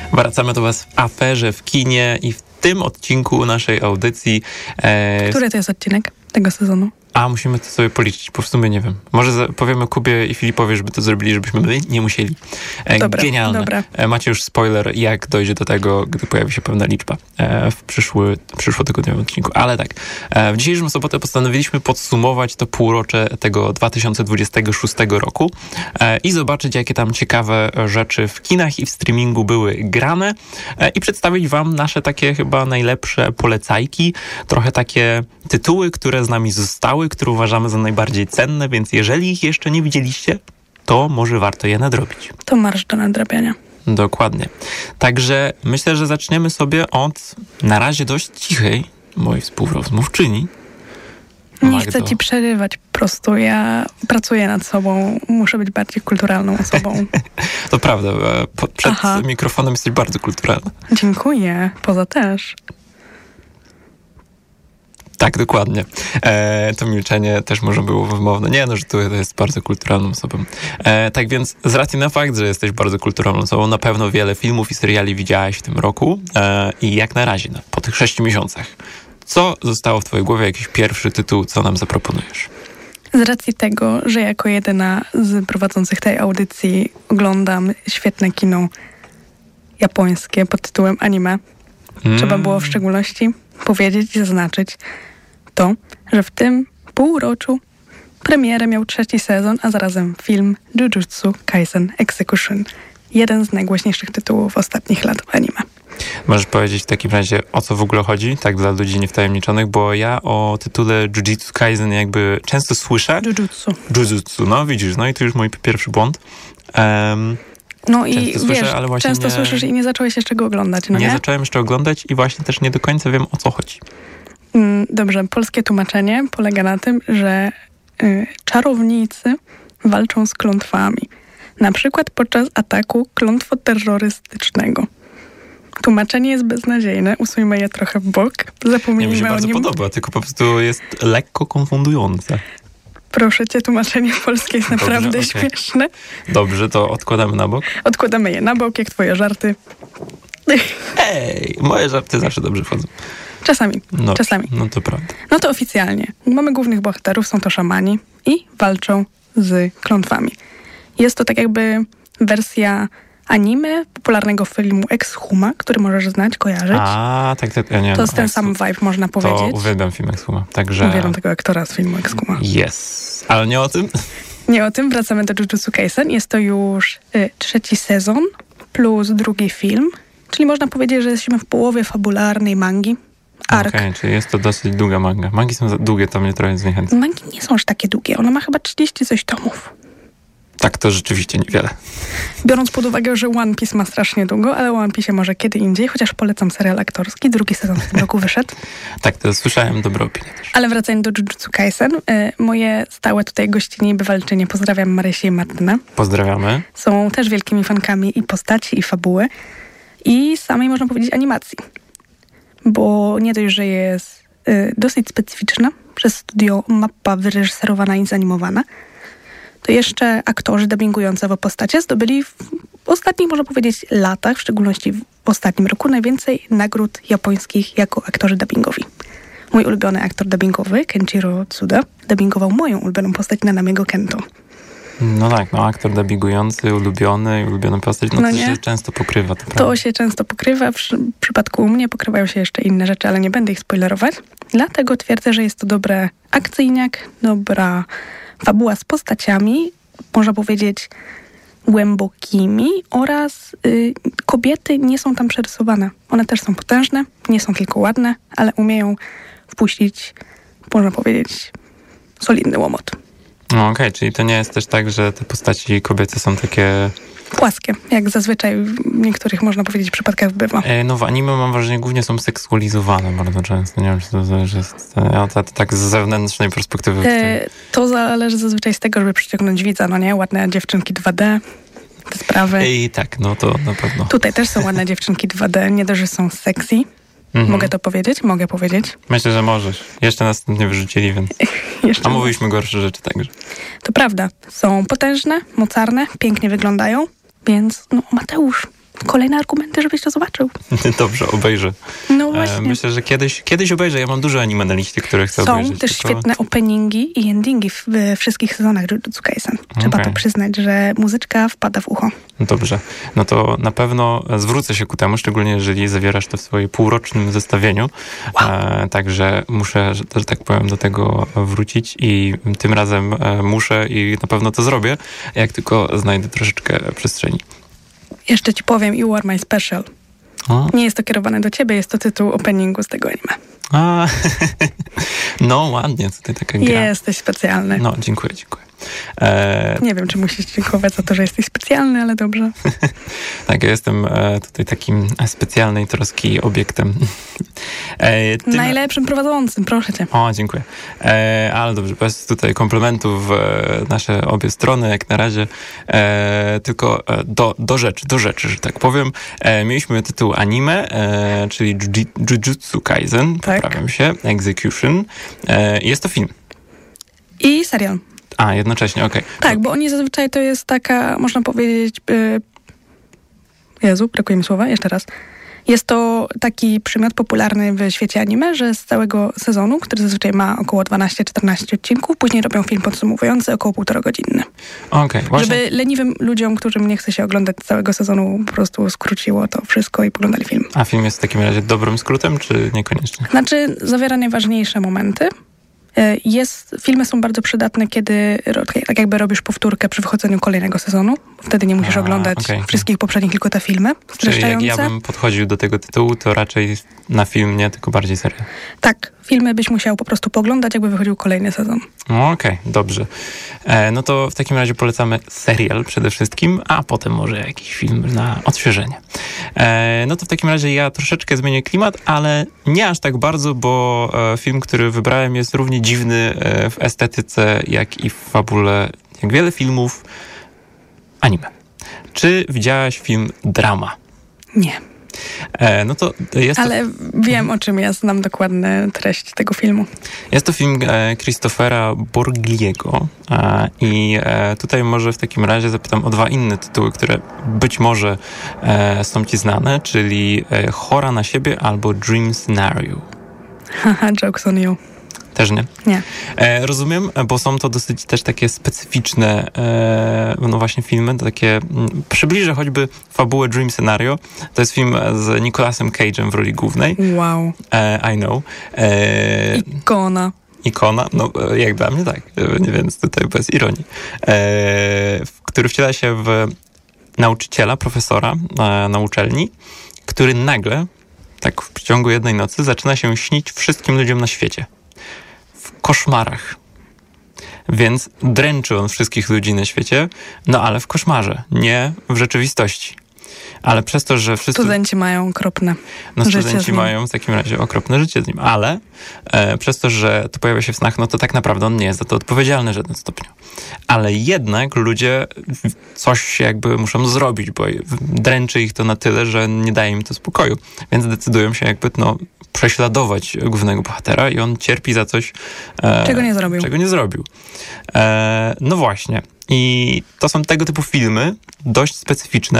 Wracamy do was w aferze w kinie i w tym odcinku naszej audycji... Który to jest odcinek tego sezonu? A, musimy to sobie policzyć, bo w sumie nie wiem. Może powiemy Kubie i Filipowi, żeby to zrobili, żebyśmy my nie musieli. Dobra, genialne. Dobra. Macie już spoiler, jak dojdzie do tego, gdy pojawi się pewna liczba w przyszłotygodniowym odcinku. Ale tak, w dzisiejszą sobotę postanowiliśmy podsumować to półrocze tego 2026 roku i zobaczyć, jakie tam ciekawe rzeczy w kinach i w streamingu były grane i przedstawić wam nasze takie chyba najlepsze polecajki, trochę takie tytuły, które z nami zostały, które uważamy za najbardziej cenne, więc jeżeli ich jeszcze nie widzieliście, to może warto je nadrobić. To marsz do nadrabiania. Dokładnie. Także myślę, że zaczniemy sobie od na razie dość cichej mojej współrozmówczyni. Nie chcę ci przerywać, po prostu ja pracuję nad sobą, muszę być bardziej kulturalną osobą. To prawda, przed mikrofonem jesteś bardzo kulturalna. Dziękuję, poza też. Tak, dokładnie. To milczenie też może było wymowne. Nie, no, że to jest bardzo kulturalną osobą. Tak więc z racji na fakt, że jesteś bardzo kulturalną osobą, na pewno wiele filmów i seriali widziałaś w tym roku i jak na razie, po tych 6 miesiącach, co zostało w twojej głowie, jakiś pierwszy tytuł, co nam zaproponujesz? Z racji tego, że jako jedyna z prowadzących tej audycji oglądam świetne kino japońskie pod tytułem anime, trzeba było w szczególności powiedzieć i zaznaczyć to, że w tym półroczu premierę miał 3. sezon, a zarazem film Jujutsu Kaisen Execution. Jeden z najgłośniejszych tytułów ostatnich lat w anime. Możesz powiedzieć w takim razie, o co w ogóle chodzi, tak dla ludzi niewtajemniczonych, bo ja o tytule Jujutsu Kaisen jakby często słyszę. Jujutsu, no widzisz, no i to już mój pierwszy błąd. No i często wiesz, słyszę, ale właśnie często słyszysz i nie zacząłeś jeszcze go oglądać, no nie? Nie zacząłem jeszcze oglądać i właśnie też nie do końca wiem, o co chodzi. Dobrze, polskie tłumaczenie polega na tym, że czarownicy walczą z klątwami. Na przykład podczas ataku klątwoterrorystycznego. Tłumaczenie jest beznadziejne, usuńmy je trochę w bok, zapomnijmy o nim. Mi się bardzo podoba, tylko po prostu jest lekko konfundujące. Proszę cię, tłumaczenie polskie jest naprawdę śmieszne. Dobrze, to odkładamy na bok? Odkładamy je na bok, jak twoje żarty. Ej, moje żarty zawsze dobrze wchodzą. Czasami. No to prawda. No to oficjalnie. Mamy głównych bohaterów, są to szamani i walczą z klątwami. Jest to tak jakby wersja anime popularnego filmu Ex-Huma, który możesz znać, kojarzyć. A, tak, ja nie wiem. To jest ten sam vibe, można powiedzieć. To uwielbiam film Ex-Huma, także... Uwielbiam tego aktora z filmu Ex-Huma. Yes. Ale nie o tym? Nie o tym, wracamy do Jujutsu Kaisen. Jest to już 3. sezon plus 2. film, czyli można powiedzieć, że jesteśmy w połowie fabularnej mangi. Okej, czyli jest to dosyć długa manga. Mangi są za długie, to mnie trochę zniechęca. Mangi nie są aż takie długie, ona ma chyba 30 coś tomów. Tak, to rzeczywiście niewiele. Biorąc pod uwagę, że One Piece ma strasznie długo, ale o One Piece może kiedy indziej, chociaż polecam serial aktorski. 2. sezon w tym roku wyszedł. Tak, to słyszałem dobre opinie też. Ale wracając do Jujutsu Kaisen, moje stałe tutaj gościnie i bywalczynie, pozdrawiam Marysię i Martynę. Pozdrawiamy. Są też wielkimi fankami i postaci, i fabuły, i samej, można powiedzieć, animacji. Bo nie dość, że jest dosyć specyficzna, przez studio Mappa wyreżyserowana i zanimowana, to jeszcze aktorzy dubbingujący owe postacie zdobyli w ostatnich, można powiedzieć, latach, w szczególności w ostatnim roku, najwięcej nagród japońskich jako aktorzy dubbingowi. Mój ulubiony aktor dubbingowy, Kenshiro Tsuda, dubbingował moją ulubioną postać Nanamiego Kento. No tak, aktor dubbingujący, ulubiona postać, to się często pokrywa. To się często pokrywa, w przypadku mnie pokrywają się jeszcze inne rzeczy, ale nie będę ich spoilerować. Dlatego twierdzę, że jest to dobry akcyjniak, dobra fabuła z postaciami, można powiedzieć głębokimi, oraz kobiety nie są tam przerysowane. One też są potężne, nie są tylko ładne, ale umieją wpuścić, można powiedzieć, solidny łomot. No okej, czyli to nie jest też tak, że te postaci kobiece są takie... płaskie, jak zazwyczaj w niektórych, można powiedzieć, przypadkach bywa. No w anime mam wrażenie, głównie są seksualizowane bardzo często. Nie wiem, czy to jest tak z zewnętrznej perspektywy. To zależy zazwyczaj z tego, żeby przyciągnąć widza, no nie? Ładne dziewczynki 2D, te sprawy. I tak, no to na pewno. Tutaj też są ładne dziewczynki 2D, nie dość, że są sexy. Mogę to powiedzieć? Mogę powiedzieć. Myślę, że możesz. Jeszcze nas nie wyrzucili, więc... A mówiliśmy gorsze rzeczy także. To prawda. Są potężne, mocarne, pięknie wyglądają, więc Mateusz, kolejne argumenty, żebyś to zobaczył. Dobrze, obejrzę. No właśnie. Myślę, że kiedyś obejrzę. Ja mam dużo anime na liście, które chcę obejrzeć. Są też świetne openingi i endingi w wszystkich sezonach Jujutsu Kaisen. Trzeba to przyznać, że muzyczka wpada w ucho. Dobrze. No to na pewno zwrócę się ku temu, szczególnie jeżeli zawierasz to w swoim półrocznym zestawieniu. Także muszę, że tak powiem, do tego wrócić i tym razem muszę i na pewno to zrobię, jak tylko znajdę troszeczkę przestrzeni. Jeszcze ci powiem, You Are My Special. Nie jest to kierowane do ciebie, jest to tytuł openingu z tego anime. No ładnie, tutaj taka gra. Jesteś specjalny. No, dziękuję. Nie wiem, czy musisz dziękować za to, że jesteś specjalny, ale dobrze. Tak, ja jestem tutaj takim specjalnej troski obiektem. Najlepszym prowadzącym, proszę cię. O, dziękuję. Ale dobrze, bez tutaj komplementów w nasze obie strony, jak na razie. Tylko do rzeczy, że tak powiem. Mieliśmy tytuł anime, czyli Jujutsu Kaisen, poprawiam się, Execution. Jest to film. I serial. Jednocześnie, okej. Tak, bo oni zazwyczaj to jest taka, można powiedzieć... Jezu, brakuje mi słowa, jeszcze raz. Jest to taki przymiot popularny w świecie anime, że z całego sezonu, który zazwyczaj ma około 12-14 odcinków, później robią film podsumowujący około 1,5-godzinny. Okej, właśnie. Żeby leniwym ludziom, którym nie chce się oglądać całego sezonu, po prostu skróciło to wszystko i poglądali film. A film jest w takim razie dobrym skrótem, czy niekoniecznie? Znaczy, zawiera najważniejsze momenty. Filmy są bardzo przydatne, kiedy tak jakby robisz powtórkę przy wychodzeniu kolejnego sezonu. Wtedy nie musisz oglądać wszystkich poprzednich, tylko te filmy streszczające. Czyli jak ja bym podchodził do tego tytułu, to raczej na film nie, tylko bardziej serial. Tak, filmy byś musiał po prostu poglądać, jakby wychodził kolejny sezon. Okej, dobrze. No to w takim razie polecamy serial przede wszystkim, a potem może jakiś film na odświeżenie. No to w takim razie ja troszeczkę zmienię klimat, ale nie aż tak bardzo, bo film, który wybrałem, jest równie dziwny w estetyce, jak i w fabule, jak wiele filmów anime. Czy widziałaś film Drama? Nie. No to jest ale wiem, o czym ja znam dokładną treść tego filmu. Jest to film Christophera Borgliego i tutaj może w takim razie zapytam o dwa inne tytuły, które być może są ci znane, czyli Chora na siebie albo Dream Scenario. Haha, jokes on you. Też nie? Nie. Rozumiem, bo są to dosyć też takie specyficzne no właśnie filmy, takie przybliżę choćby fabułę Dream Scenario. To jest film z Nicolasem Cage'em w roli głównej. Wow. I know. Ikona, no jak dla mnie tak, więc tutaj bez ironii. Który wciela się w nauczyciela, profesora na uczelni, który nagle, tak w ciągu jednej nocy, zaczyna się śnić wszystkim ludziom na świecie. W koszmarach. Więc dręczy on wszystkich ludzi na świecie, no ale w koszmarze, nie w rzeczywistości. Ale przez to, że wszyscy... Studenci mają okropne życie studenci mają w takim razie okropne życie z nim, ale przez to, że to pojawia się w snach, no to tak naprawdę on nie jest za to odpowiedzialny w żadnym stopniu. Ale jednak ludzie coś jakby muszą zrobić, bo dręczy ich to na tyle, że nie daje im to spokoju. Więc decydują się jakby prześladować głównego bohatera i on cierpi za coś, czego nie zrobił. No właśnie. I to są tego typu filmy, dość specyficzne,